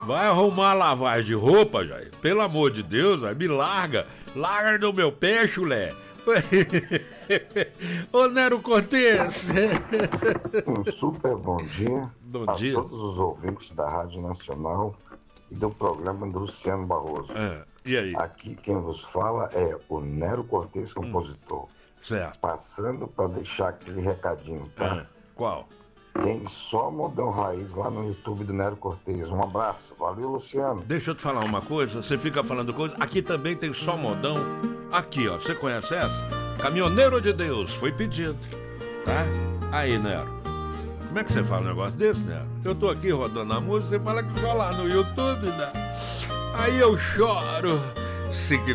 Vai arrumar lavagem de roupa, Jair. Pelo amor de Deus, me larga. Larga do meu pé, chulé. Ô, Nero Cortez. Um super bom dia Bom a dia. todos os ouvintes da Rádio Nacional e do programa do Luciano Barroso. E aí? Aqui quem vos fala é o Nero Cortez, compositor. Certo. Passando para deixar aquele recadinho, tá? Qual? Tem só Modão Raiz lá no YouTube do Nero Cortez. Um abraço. Valeu, Luciano. Deixa eu te falar uma coisa, você fica falando coisa. Aqui também tem só modão. Aqui, ó, você conhece essa? Caminhoneiro de Deus, foi pedido. Tá? Aí, Nero. Como é que você fala um negócio desse, Nero? Eu tô aqui rodando a música, você fala que só lá no YouTube, né? Aí eu choro.